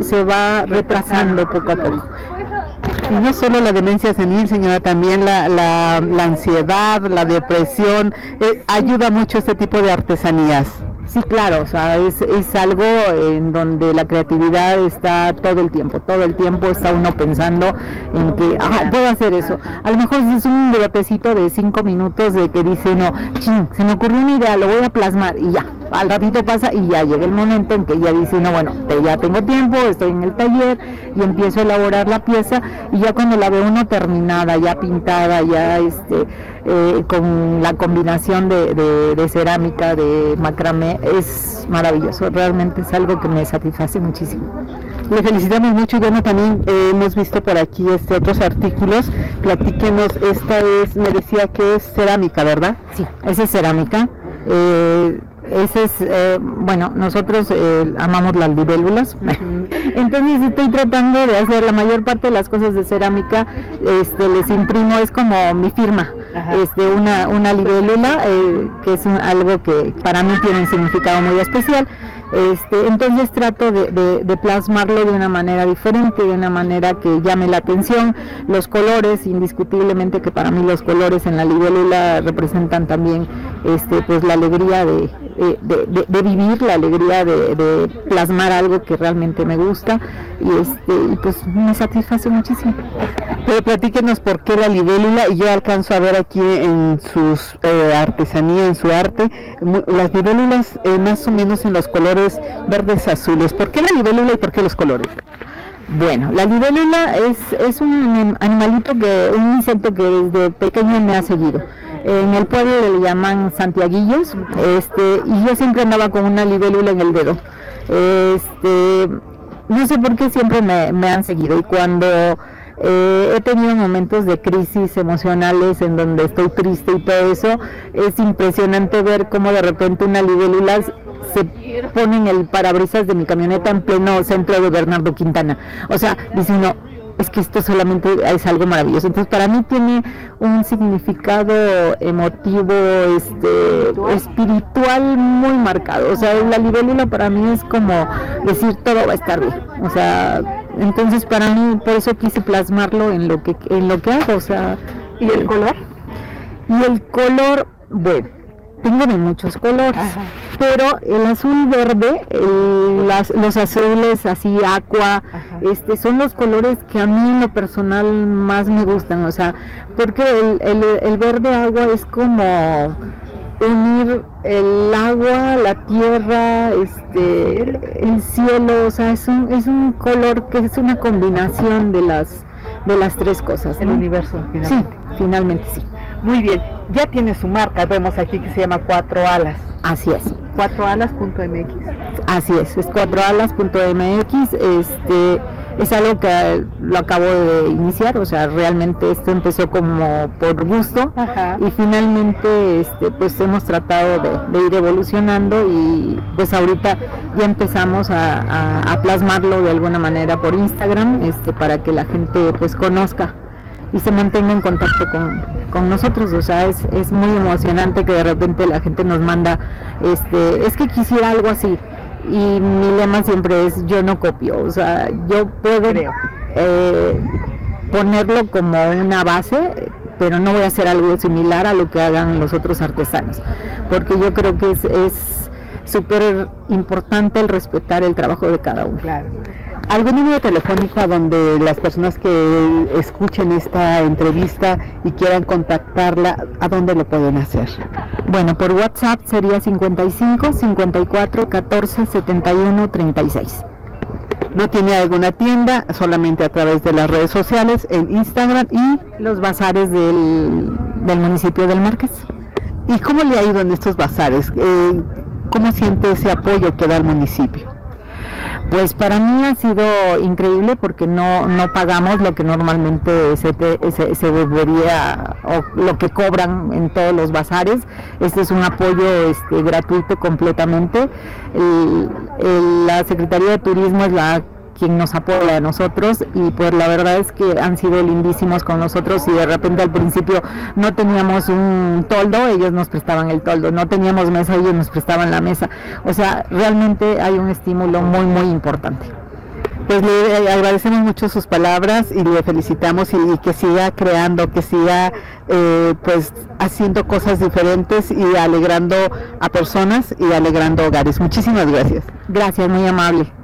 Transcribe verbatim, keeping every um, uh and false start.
se, se va retrasando poco a poco. Y no solo la demencia senil, señora, también la, la, la ansiedad, la depresión, eh, ayuda mucho este tipo de artesanías. Sí, claro, o sea, es, es algo en donde la creatividad está todo el tiempo, todo el tiempo está uno pensando en que, ah, puedo hacer eso. A lo mejor es un brotecito de cinco minutos de que dice, no, ching, se me ocurrió una idea, lo voy a plasmar y ya, al ratito pasa y ya llega el momento en que ya dice, no, bueno, te, ya tengo tiempo, estoy en el taller y empiezo a elaborar la pieza y ya cuando la ve uno terminada, ya pintada, ya este, eh, con la combinación de, de, de cerámica, de macramé, es maravilloso, realmente es algo que me satisface muchísimo. Le felicitamos mucho y bueno, también eh, hemos visto por aquí este, otros artículos. Platíquenos, esta es, me decía que es cerámica, ¿verdad? Sí, esa es cerámica. Eh, ese es, eh, bueno, nosotros eh, amamos las libélulas, uh-huh. Entonces estoy tratando de hacer la mayor parte de las cosas de cerámica, este, les imprimo, es como mi firma, uh-huh. este, una, una libélula, eh, que es un, algo que para mí tiene un significado muy especial. Este, entonces trato de, de, de plasmarlo de una manera diferente, de una manera que llame la atención. Los colores, indiscutiblemente que para mí los colores en la libélula representan también este, pues la alegría de, de, de, de vivir, la alegría de, de plasmar algo que realmente me gusta y, este, y pues me satisface muchísimo. Pero platíquenos por qué la libélula, y yo alcanzo a ver aquí en sus eh, artesanía, en su arte, las libélulas eh, más o menos en los colores verdes azules. ¿Por qué la libélula y por qué los colores? Bueno, la libélula es, es un animalito, que un insecto que desde pequeño me ha seguido. En el pueblo le llaman santiaguillos, este, y yo siempre andaba con una libélula en el dedo. Este, no sé por qué siempre me, me han seguido, y cuando Eh, he tenido momentos de crisis emocionales en donde estoy triste y todo eso, es impresionante ver cómo de repente una libélula se pone en el parabrisas de mi camioneta en pleno centro de Bernardo Quintana. O sea, dice uno, es que esto solamente es algo maravilloso. Entonces para mí tiene un significado emotivo, este, espiritual muy marcado. O sea, la libélula para mí es como decir todo va a estar bien. O sea, entonces para mí, por eso quise plasmarlo en lo que en lo que hago. O sea, ¿y el color? Y el color, bueno, tengo de muchos colores. Ajá. Pero el azul verde, el, las, los azules así aqua, ajá, este, son los colores que a mí en lo personal más me gustan, o sea, porque el, el, el verde agua es como unir el agua, la tierra, este, el, el cielo, o sea, es un, es un color que es una combinación de las, de las tres cosas, ¿no? El universo, finalmente. Sí, finalmente sí. Muy bien, ya tiene su marca, vemos aquí que se llama Cuatro Alas. Así es. cuatro alas punto m x. Así es, es cuatro alas punto m x, este, es algo que lo acabo de iniciar, o sea, realmente esto empezó como por gusto. Ajá. Y finalmente este, pues hemos tratado de, de ir evolucionando y pues ahorita ya empezamos a, a, a plasmarlo de alguna manera por Instagram, este, para que la gente pues conozca y se mantenga en contacto con, con nosotros. O sea, es, es muy emocionante que de repente la gente nos manda, este, es que quisiera algo así, y mi lema siempre es yo no copio, o sea, yo puedo eh, ponerlo como una base, pero no voy a hacer algo similar a lo que hagan los otros artesanos, porque yo creo que es es súper importante el respetar el trabajo de cada uno. Claro. ¿Algún número telefónico a donde las personas que escuchen esta entrevista y quieran contactarla, a dónde lo pueden hacer? Bueno, por WhatsApp sería cincuenta y cinco, cincuenta y cuatro, catorce, setenta y uno, treinta y seis. ¿No tiene alguna tienda? Solamente a través de las redes sociales, en Instagram y los bazares del, del municipio del Márquez. ¿Y cómo le ha ido en estos bazares? Eh, ¿Cómo siente ese apoyo que da el municipio? Pues para mí ha sido increíble porque no no pagamos lo que normalmente se, te, se, se debería, o lo que cobran en todos los bazares. Este es un apoyo este, gratuito completamente. El, el, la Secretaría de Turismo es la quien nos apoya a nosotros, y pues la verdad es que han sido lindísimos con nosotros. Y de repente al principio no teníamos un toldo, ellos nos prestaban el toldo, no teníamos mesa, ellos nos prestaban la mesa. O sea, realmente hay un estímulo muy muy importante. Pues le agradecemos mucho sus palabras y le felicitamos y, y que siga creando, que siga eh, pues haciendo cosas diferentes y alegrando a personas y alegrando hogares. Muchísimas gracias. Gracias, muy amable.